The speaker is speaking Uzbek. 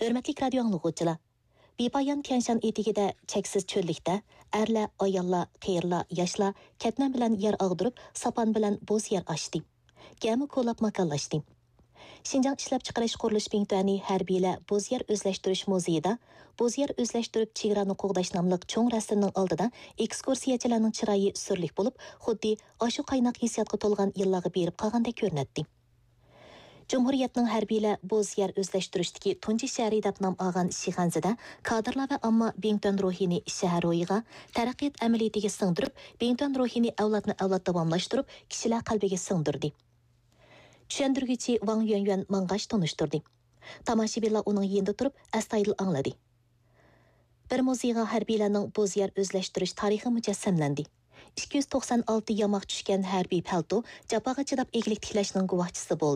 Hörmətli radio anlıqçılar, Bepayan Tianshan etigida cheksiz cho'llikda erlar, ayollar, qiyirlar, yoshlar katman bilan yer ag'dirib, sapan bilan bo'z yer ochdi. Gami ko'lab makonlashdi. Şinjan ishlab chiqarish qurilish bintani harbiylar bo'z yer o'zlashtirish muzeyida bo'z yer o'zlashtirib chegarani qo'g'dash nomli cho'ng rasmning oldida ekskursiyachilarning chiroyi surlik bo'lib, xuddi oshu qaynoq hissiyotga to'lgan yillarga berib qolgandek ko'rinadi. Cumhuriyetning harbiylar bo'z yer o'zlashtirishdagi tunji shahri deb nom olgan Shixanzida kadrlar va ammo Bington ruhini shahar ro'yiga taraqqiyot amaliyatiga singdirib, Bington ruhini avlodni avlod davomlashtirib, kishilar qalbiga singdirdi. Tushundirgüchi Wang Yuanyuan mang'ash tanishtirdi. Tomoshabinlar uning yonida turib, astoydil angladi. Bir muzeyga harbiylarning bo'z yer o'zlashtirish tarixi mujassamlandi. 296 yamoq tushgan harbiy palto jafoga chidab eglik tiklashning guvohchisi bo'ldi.